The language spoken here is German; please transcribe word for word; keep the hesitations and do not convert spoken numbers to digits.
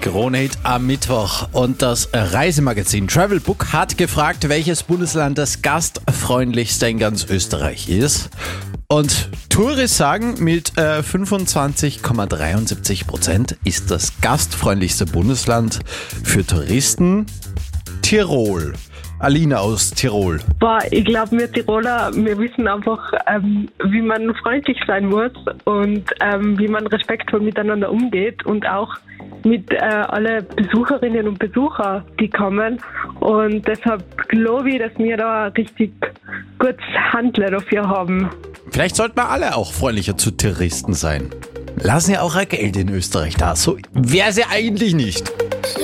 Kronehit am Mittwoch und das Reisemagazin Travelbook hat gefragt, welches Bundesland das gastfreundlichste in ganz Österreich ist. Und Touris sagen, mit äh, fünfundzwanzig Komma dreiundsiebzig Prozent ist das gastfreundlichste Bundesland für Touristen Tirol. Alina aus Tirol. Boah, ich glaube, wir Tiroler, wir wissen einfach, ähm, wie man freundlich sein muss und ähm, wie man respektvoll miteinander umgeht und auch mit äh, alle Besucherinnen und Besucher, die kommen. Und deshalb glaube ich, dass wir da richtig gutes Handler dafür haben. Vielleicht sollten wir alle auch freundlicher zu Touristen sein. Lassen ja auch ein Geld in Österreich da. So wäre es ja eigentlich nicht.